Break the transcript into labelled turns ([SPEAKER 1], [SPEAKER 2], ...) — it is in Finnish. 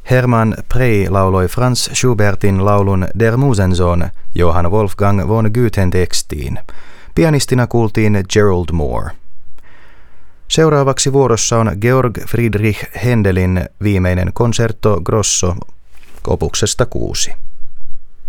[SPEAKER 1] Hermann Prey lauloi Franz Schubertin laulun Der Musensohn Johann Wolfgang von Goethen tekstiin. Pianistina kuultiin Gerald Moore. Seuraavaksi vuorossa on Georg Friedrich Händelin viimeinen concerto grosso opuksesta 6.